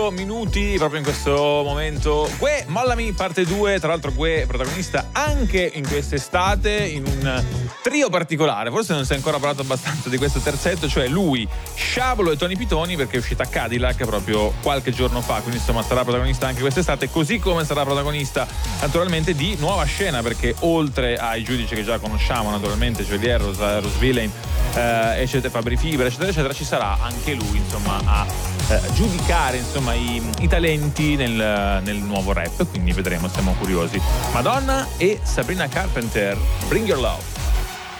Minuti proprio in questo momento. Gue, mollami parte 2. Tra l'altro Gue protagonista anche in quest'estate in un trio particolare. Forse non si è ancora parlato abbastanza di questo terzetto, cioè lui, Sciabolo e Tony Pitoni, perché è uscita Cadillac proprio qualche giorno fa, quindi insomma sarà protagonista anche quest'estate, così come sarà protagonista naturalmente di Nuova Scena, perché oltre ai giudici che già conosciamo naturalmente, Joliet, Rose Villain, eccetera, Fabri Fibra, eccetera eccetera, ci sarà anche lui insomma a giudicare insomma i talenti nel nuovo rap, quindi vedremo, siamo curiosi. Madonna e Sabrina Carpenter, Bring Your Love.